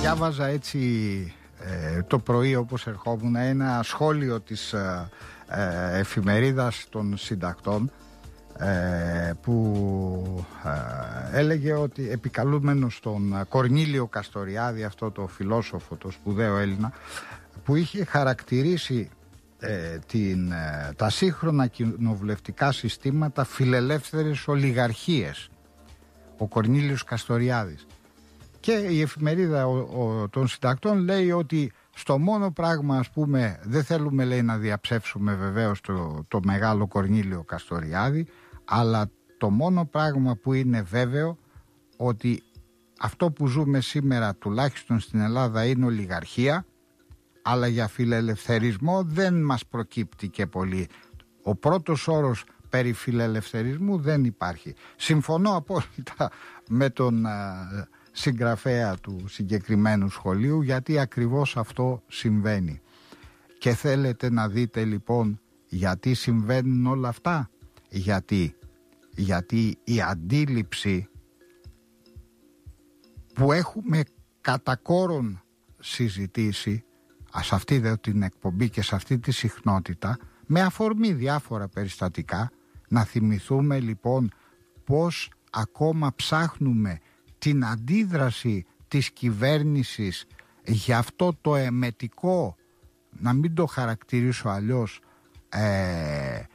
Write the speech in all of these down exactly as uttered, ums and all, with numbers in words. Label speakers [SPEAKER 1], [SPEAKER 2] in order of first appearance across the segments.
[SPEAKER 1] Διάβαζα έτσι ε, το πρωί όπως ερχόμουν ένα σχόλιο της ε, ε, εφημερίδας των συντακτών ε, που ε, έλεγε ότι επικαλούμενος τον Κορνήλιο Καστοριάδη, αυτό το φιλόσοφο, το σπουδαίο Έλληνα, που είχε χαρακτηρίσει ε, την, ε, τα σύγχρονα κοινοβουλευτικά συστήματα φιλελεύθερες ολιγαρχίες, ο Κορνήλιος Καστοριάδης. Και η εφημερίδα ο, ο, των συντακτών λέει ότι στο μόνο πράγμα, ας πούμε, δεν θέλουμε, λέει, να διαψεύσουμε βεβαίως το, το μεγάλο Κορνήλιο Καστοριάδη, αλλά το μόνο πράγμα που είναι βέβαιο ότι αυτό που ζούμε σήμερα τουλάχιστον στην Ελλάδα είναι ολιγαρχία, αλλά για φιλελευθερισμό δεν μας προκύπτει και πολύ. Ο πρώτος όρος περί φιλελευθερισμού δεν υπάρχει. Συμφωνώ απόλυτα με τον α, συγγραφέα του συγκεκριμένου σχολείου, γιατί ακριβώς αυτό συμβαίνει. Και θέλετε να δείτε λοιπόν γιατί συμβαίνουν όλα αυτά? Γιατί, γιατί η αντίληψη που έχουμε κατά κόρον συζητήσει σε αυτή δε την εκπομπή και σε αυτή τη συχνότητα, με αφορμή διάφορα περιστατικά, να θυμηθούμε λοιπόν πως ακόμα ψάχνουμε την αντίδραση της κυβέρνησης για αυτό το εμετικό, να μην το χαρακτηρίσω αλλιώς, ε, ε,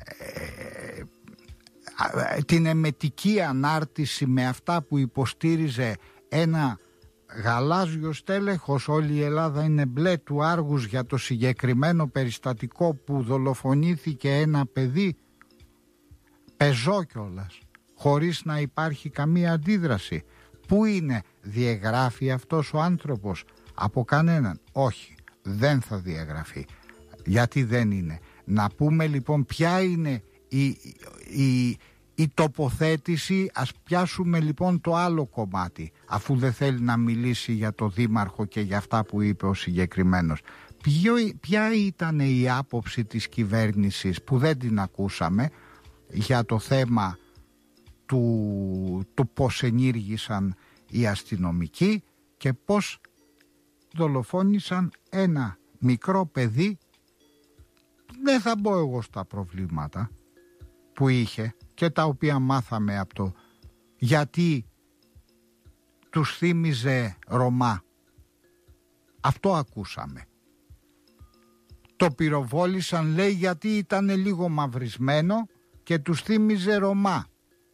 [SPEAKER 1] ε, την εμετική ανάρτηση με αυτά που υποστήριζε ένα γαλάζιο στέλεχος. Όλη η Ελλάδα είναι μπλε του Άργους για το συγκεκριμένο περιστατικό που δολοφονήθηκε ένα παιδί, πεζό κιόλας, χωρίς να υπάρχει καμία αντίδραση. Πού είναι? Διαγράφει αυτός ο άνθρωπος από κανέναν? Όχι, δεν θα διαγραφεί. Γιατί δεν είναι? Να πούμε λοιπόν ποια είναι η, η, η τοποθέτηση. Ας πιάσουμε λοιπόν το άλλο κομμάτι, αφού δεν θέλει να μιλήσει για το δήμαρχο και για αυτά που είπε ο συγκεκριμένος. Ποιο, ποια ήταν η άποψη της κυβέρνησης που δεν την ακούσαμε για το θέμα του, του πώς ενήργησαν οι αστυνομικοί και πώς δολοφόνησαν ένα μικρό παιδί? Δεν θα μπω εγώ στα προβλήματα που είχε και τα οποία μάθαμε από το γιατί τους θύμιζε Ρωμά. Αυτό ακούσαμε. Το πυροβόλησαν, λέει, γιατί ήταν λίγο μαυρισμένο και τους θύμιζε Ρωμά.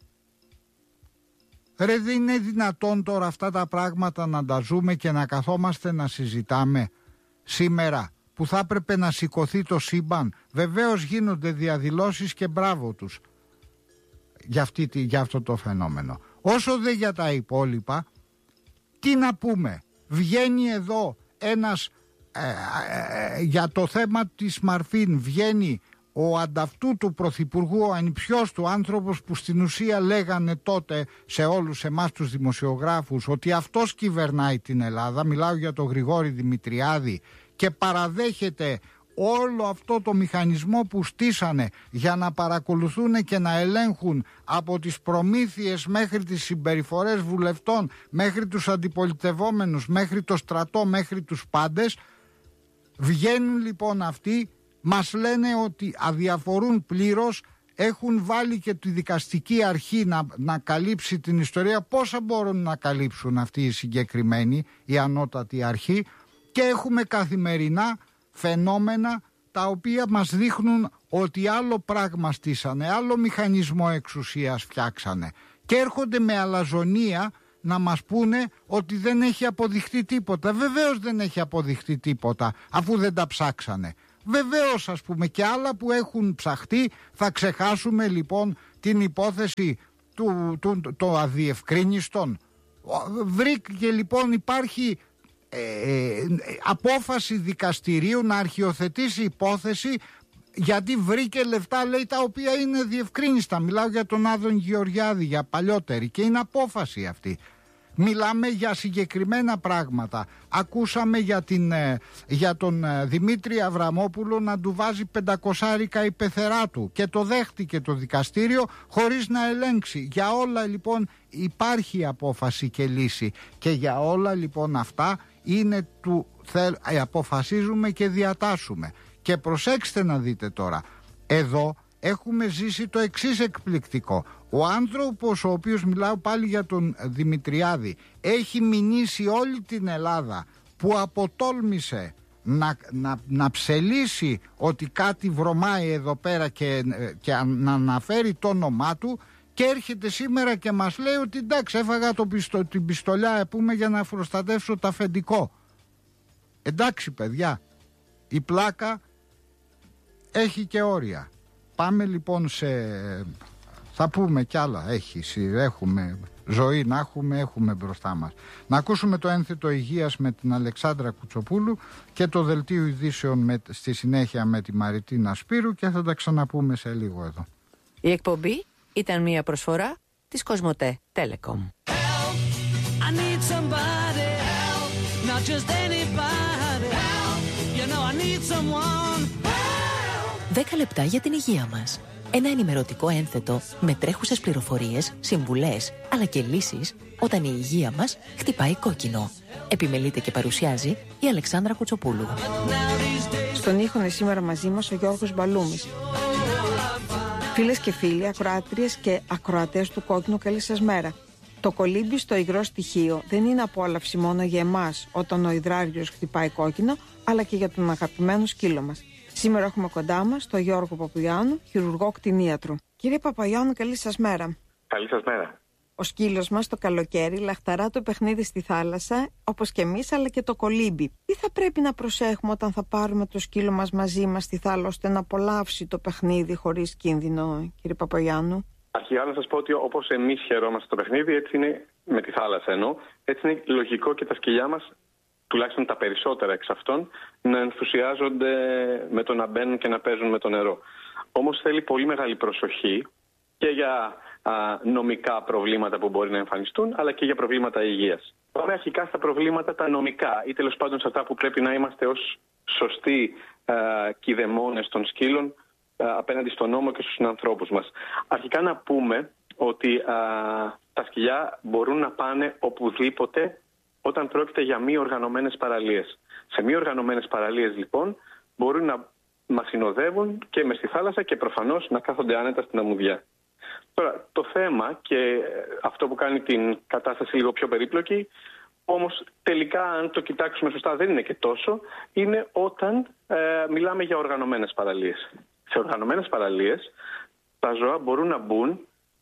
[SPEAKER 1] Ρε, δεν είναι δυνατόν τώρα αυτά τα πράγματα να τα ζούμε και να καθόμαστε να συζητάμε σήμερα που θα έπρεπε να σηκωθεί το σύμπαν? Βεβαίως γίνονται διαδηλώσεις και μπράβο τους για, αυτή, για αυτό το φαινόμενο. Όσο δε για τα υπόλοιπα, τι να πούμε? Βγαίνει εδώ ένας ε, ε, για το θέμα της Μαρφίν, βγαίνει ο ανταυτού του πρωθυπουργού, ο ανιψιός του άνθρωπος που στην ουσία λέγανε τότε σε όλους εμάς τους δημοσιογράφους ότι αυτός κυβερνάει την Ελλάδα. Μιλάω για τον Γρηγόρη Δημητριάδη, και παραδέχεται όλο αυτό το μηχανισμό που στήσανε για να παρακολουθούν και να ελέγχουν από τις προμήθειες μέχρι τις συμπεριφορές βουλευτών, μέχρι τους αντιπολιτευόμενους, μέχρι το στρατό, μέχρι τους πάντες. Βγαίνουν λοιπόν αυτοί, μας λένε ότι αδιαφορούν πλήρως, έχουν βάλει και τη δικαστική αρχή να, να καλύψει την ιστορία. Πόσα μπορούν να καλύψουν αυτοί οι συγκεκριμένοι, η ανώτατη αρχή? Και έχουμε καθημερινά φαινόμενα τα οποία μας δείχνουν ότι άλλο πράγμα στήσανε, άλλο μηχανισμό εξουσίας φτιάξανε και έρχονται με αλαζονία να μας πούνε ότι δεν έχει αποδειχτεί τίποτα. Βεβαίως δεν έχει αποδειχτεί τίποτα, αφού δεν τα ψάξανε. Βεβαίως, ας πούμε, και άλλα που έχουν ψαχτεί. Θα ξεχάσουμε λοιπόν την υπόθεση του, του, του, του αδιευκρίνιστον? Βρήκε λοιπόν, υπάρχει ε, απόφαση δικαστηρίου να αρχιοθετήσει υπόθεση γιατί βρήκε λεφτά, λέει, τα οποία είναι διευκρίνιστα. Μιλάω για τον Άδων Γεωργιάδη, για παλιότερη, και είναι απόφαση αυτή. Μιλάμε για συγκεκριμένα πράγματα. Ακούσαμε για, την, για τον Δημήτρη Αβραμόπουλο να του βάζει πεντακόσια η πεθερά του και το δέχτηκε το δικαστήριο χωρίς να ελέγξει. Για όλα λοιπόν υπάρχει απόφαση και λύση και για όλα λοιπόν αυτά είναι του, θε, αποφασίζουμε και διατάσσουμε. Και προσέξτε να δείτε τώρα, εδώ έχουμε ζήσει το εξής εκπληκτικό. Ο άνθρωπος ο οποίος, μιλάω πάλι για τον Δημητριάδη, έχει μηνύσει όλη την Ελλάδα που αποτόλμησε να, να, να ψελίσει ότι κάτι βρωμάει εδώ πέρα και, και να αναφέρει το όνομά του, και έρχεται σήμερα και μας λέει ότι εντάξει, έφαγα το πιστο, την πιστολιά πούμε, για να προστατεύσω το αφεντικό. Εντάξει παιδιά, η πλάκα έχει και όρια. Πάμε λοιπόν σε... θα πούμε κι άλλα. Έχει, έχουμε ζωή να έχουμε, έχουμε μπροστά μας. Να ακούσουμε το ένθετο υγείας με την Αλεξάνδρα Κουτσοπούλου και το δελτίο ειδήσεων με, στη συνέχεια με τη Μαριτίνα Σπύρου, και θα τα ξαναπούμε σε λίγο εδώ.
[SPEAKER 2] Η εκπομπή ήταν μια προσφορά της Κοσμοτέ Telecom.
[SPEAKER 3] δέκα λεπτά για την υγεία μας. Ένα ενημερωτικό ένθετο με τρέχουσες πληροφορίες, συμβουλές, αλλά και λύσεις όταν η υγεία μας χτυπάει κόκκινο. Επιμελείται και παρουσιάζει η Αλεξάνδρα Κουτσοπούλου.
[SPEAKER 4] Στον ήχο είναι σήμερα μαζί μας ο Γιώργος Μπαλούμης. Φίλες και φίλοι, ακροάτριες και ακροατές του Κόκκινου, καλή σας μέρα. Το κολύμπι στο υγρό στοιχείο δεν είναι απόλαυση μόνο για εμάς όταν ο υδράριος χτυπάει κόκκινο, αλλά και για τον αγαπημένο σκύλο μας. Σήμερα έχουμε κοντά μας τον Γιώργο Παπαγιάννου, χειρουργό κτηνίατρο. Κύριε Παπαγιάννου, καλή σας μέρα.
[SPEAKER 5] Καλή σας μέρα.
[SPEAKER 4] Ο σκύλος μας το καλοκαίρι λαχταρά το παιχνίδι στη θάλασσα, όπως και εμείς, αλλά και το κολύμπι. Τι θα πρέπει να προσέχουμε όταν θα πάρουμε το σκύλο μας μαζί μας στη θάλασσα, ώστε να απολαύσει το παιχνίδι χωρίς κίνδυνο, κύριε Παπαγιάννου?
[SPEAKER 5] Αρχικά να σας πω ότι όπως εμείς χαιρόμαστε το παιχνίδι, έτσι είναι με τη θάλασσα ενώ. Έτσι είναι λογικό και τα σκυλιά μας, τουλάχιστον τα περισσότερα εξ αυτών, να ενθουσιάζονται με το να μπαίνουν και να παίζουν με το νερό. Όμως θέλει πολύ μεγάλη προσοχή και για α, νομικά προβλήματα που μπορεί να εμφανιστούν, αλλά και για προβλήματα υγείας. Πάμε αρχικά στα προβλήματα τα νομικά, ή τέλος πάντων σε αυτά που πρέπει να είμαστε ως σωστοί α, κηδεμόνες των σκύλων α, απέναντι στον νόμο και στους ανθρώπους μας. Αρχικά να πούμε ότι α, τα σκυλιά μπορούν να πάνε οπουδήποτε όταν πρόκειται για μη οργανωμένες παραλίες. Σε μη οργανωμένες παραλίες λοιπόν μπορούν να μας συνοδεύουν και μες στη θάλασσα και προφανώς να κάθονται άνετα στην αμμουδιά. Τώρα, το θέμα και αυτό που κάνει την κατάσταση λίγο πιο περίπλοκη, όμως τελικά αν το κοιτάξουμε σωστά δεν είναι και τόσο, είναι όταν ε, μιλάμε για οργανωμένες παραλίες. Σε οργανωμένες παραλίες τα ζώα μπορούν να μπουν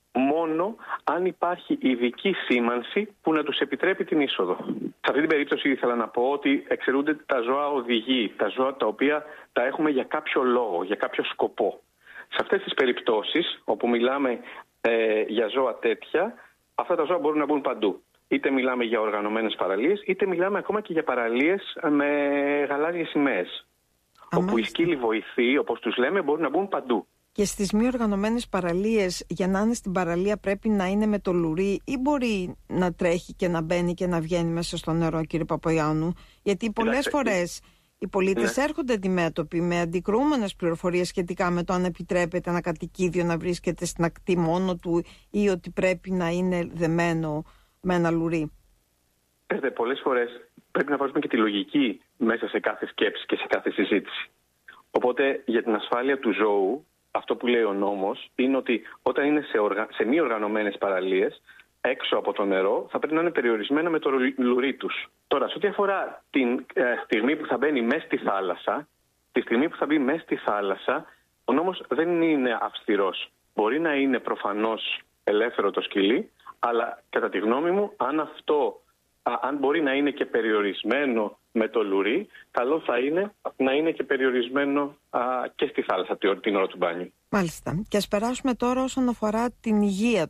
[SPEAKER 5] μόνο αν υπάρχει ειδική σήμανση που να τους επιτρέπει την είσοδο. Σε αυτή την περίπτωση ήθελα να πω ότι εξαιρούνται τα ζώα οδηγοί, τα ζώα τα οποία τα έχουμε για κάποιο λόγο, για κάποιο σκοπό. Σε αυτές τις περιπτώσεις, όπου μιλάμε ε, για ζώα τέτοια, αυτά τα ζώα μπορούν να μπουν παντού. Είτε μιλάμε για οργανωμένες παραλίες, είτε μιλάμε ακόμα και για παραλίες με γαλάζιες σημαίες. Όπου οι σκύλοι βοηθοί, όπως τους λέμε, μπορούν να μπουν παντού.
[SPEAKER 4] Και στις μη οργανωμένες παραλίες, για να είναι στην παραλία πρέπει να είναι με το λουρί, ή μπορεί να τρέχει και να μπαίνει και να βγαίνει μέσα στο νερό, κύριε Παπαγιάννου? Γιατί πολλές φορές οι πολίτες ναι. έρχονται αντιμέτωποι με αντικρούμενες πληροφορίες σχετικά με το αν επιτρέπεται ένα κατοικίδιο να βρίσκεται στην ακτή μόνο του ή ότι πρέπει να είναι δεμένο με ένα λουρί.
[SPEAKER 5] Έχετε, πολλές φορές πρέπει να βάζουμε και τη λογική μέσα σε κάθε σκέψη και σε κάθε συζήτηση. Οπότε για την ασφάλεια του ζώου, αυτό που λέει ο νόμος είναι ότι όταν είναι σε, οργα... σε μη οργανωμένες παραλίες, έξω από το νερό, θα πρέπει να είναι περιορισμένα με το λουρί τους. Τώρα, σε ό,τι αφορά την ε, στιγμή που θα μπαίνει μέσα στη θάλασσα, τη στιγμή που θα μπει μέσα στη θάλασσα, ο νόμος δεν είναι αυστηρός. Μπορεί να είναι προφανώς ελεύθερο το σκυλί, αλλά κατά τη γνώμη μου, αν αυτό, α, αν μπορεί να είναι και περιορισμένο με το λουρί, καλό θα είναι να είναι και περιορισμένο α, και στη θάλασσα την ώρα του μπάνιου.
[SPEAKER 4] Μάλιστα. Και ας περάσουμε τώρα όσον αφορά την υγεία